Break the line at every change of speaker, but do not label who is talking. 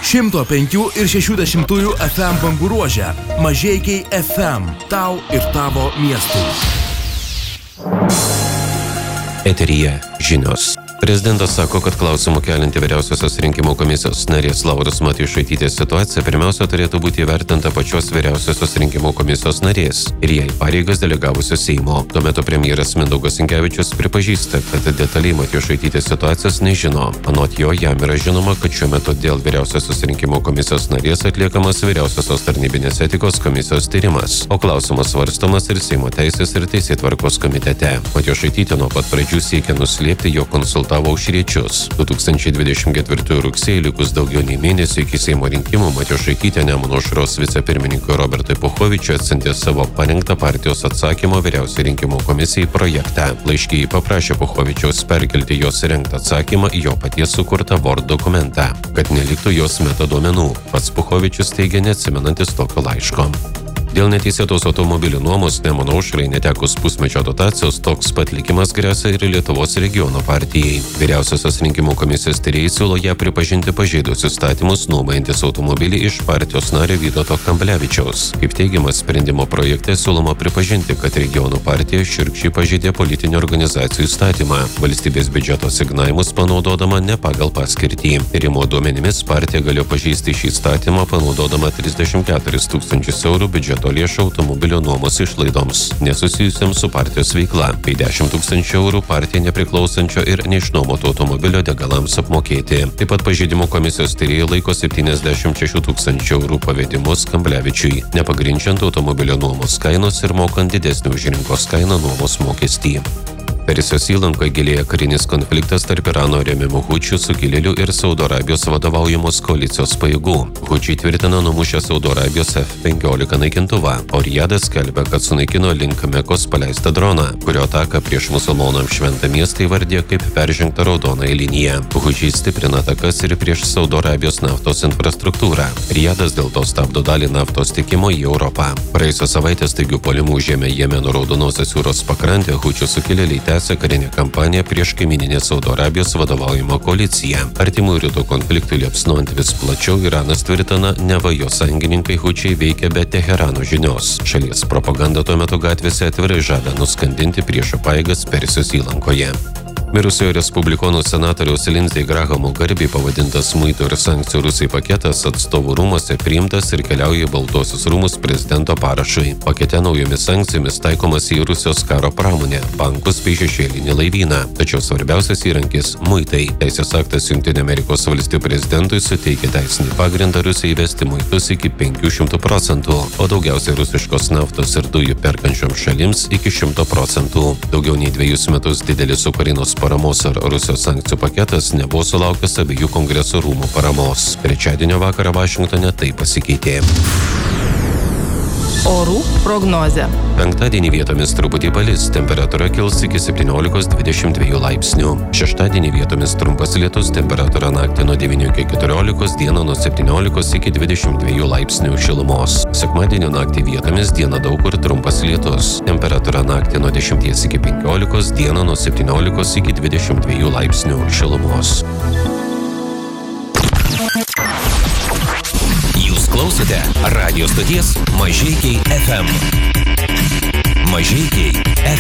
105 ir 60 FM bangų ruože. Mažeikiai FM. Tau ir tavo miestui.
Eteryje žinios. Prezidentas sako, kad klausimų kelinti Vyriausiosios rinkimų komisijos narės Lauros Matjošaitytės situacija pirmiausia turėtų būti įvertinta pačios Vyriausiosios rinkimų komisijos narės ir jai pareigas delegavusios Seimo. Tuo metu premjeras Mindaugas Sinkevičius pripažįsta, kad detaliai Matjošaitytės situacijos nežino. Anot jo, jam yra žinoma, kad šiuo metu dėl Vyriausiosios rinkimų komisijos narės atliekamas Vyriausiosios tarnybinės etikos komisijos tyrimas, o klausimas svarstomas ir Seimo teisės ir teisėtvarkos komitete. Matjošaitytė nuo pat pradžių siekia nuslėpti jo konsultavimo užriečius. 2024 rugsėjį likus daugiau nei mėnesį iki Seimo rinkimų Matjošaitytė Nemuno aušros vicepirmininkui Robertui Puchovičiui atsiuntė savo parengtą partijos atsakymo Vyriausiai rinkimų komisijai projektą. Laiške ji paprašė Puchovičiaus perkelti jos rengtą atsakymą į jo paties sukurtą Word dokumentą, kad neliktų jos metaduomenų. Pats Puchovičius teigia neatsimenantis tokio laiško. Dėl neteisėtos automobilių nuomos Nemuno aušrai netekus pusmečio dotacijos toks pat likimas gresia ir Lietuvos regiono partijai. Vyriausiosios rinkimų komisijos tyrėjai siūlo ją pripažinti pažeidus įstatymus nuomojantis automobilį iš partijos nario Vytauto Kamblevičiaus. Kaip teigiama sprendimo projekte siūloma pripažinti, kad regionų partija šiurkščiai pažeidė politinių organizacijų įstatymą, valstybės biudžeto asignavimus panaudodama ne pagal paskirtį. Tyrimo duomenimis partija galėjo pažeisti šį įstatymą panaudodama 34 000 eurų biudžeto lėšų automobilio nuomos išlaidoms, nesusijusiams su partijos veikla, bei 10 000 eurų partijai nepriklausančio ir neišnuomoto automobilio degalams apmokėti. Taip pat pažeidimų komisijos tyrėjai laiko 76 000 eurų pavedimus Kamblevičiui, nepagrindžiant automobilio nuomos kainos ir mokant didesnį už rinkos kainą nuomos mokestį. Persijos įlankoje gilėja karinis konfliktas tarp Irano remiamų hučių sukilėlių ir Saudo Arabijos vadovaujamos koalicijos pajėgų. Hučiai tvirtina numušę Saudo Arabijos F-15 naikintuvą, o Rijadas skelbia, kad sunaikino link Mekos paleistą droną, kurio ataką prieš musulmonams šventą miestą įvardė kaip peržengtą raudonąją liniją. Hučiai stiprina atakas ir prieš Saudo Arabijos naftos infrastruktūrą. Rijadas dėl to stabdo dalį naftos tiekimo į Europą. Praėjusios savaitės staigių puolimų užėmė Jemeno raudonosios jūros pakrantę, hučių sukilėliai tęsia karinę kampaniją prieš kaimyninę Saudo Arabijos vadovaujamą koaliciją. Artimųjų rytų konfliktui liepsnojant vis plačiau, Iranas tvirtina, neva jo sąjungininkai hučiai veikia be Teherano žinios. Šalies propaganda tuo metu gatvėse atvirai žada nuskandinti priešo pajėgas Persijos įlankoje. Mirusiojo respublikonų senatoriaus Lindsey Grahamo garbei pavadintas muitų ir sankcijų Rusijai paketas atstovų rūmuose priimtas ir keliauja į Baltuosius rūmus prezidento parašui. Pakete naujomis sankcijomis taikomas į Rusijos karo pramonę, bankus bei šešėlinį laivyną. Tačiau svarbiausias įrankis – muitai. Teisės aktas Jungtinių Amerikos valstijų prezidentui suteikia teisinį pagrindą Rusijai įvesti muitus iki 500%, o daugiausiai rusiškos naftos ir dujų perkančioms šalims iki 100%. Daugiau nei 2 metus didelis Ukrainos paramos ar Rusijos sankcijų paketas nebuvo sulaukęs abiejų kongreso rūmų paramos. Trečiadienio vakarą Vašingtone tai pasikeitė.
Orų prognozė.
Penktadienį vietomis truputį palis, temperatūra kils iki 17–22 laipsnių. Šeštadienį vietomis trumpas lietus, temperatūra naktį nuo 9 iki 14, dieną nuo 17 iki 22 laipsnių šilumos. Sekmadienio naktį vietomis dieną daug kur trumpas lietus, temperatūra naktį nuo 10 iki 15, dieną nuo 17 iki 22 laipsnių šilumos.
Jūs klausote radio stoties Mažeikiai FM. Mažeikiai FM.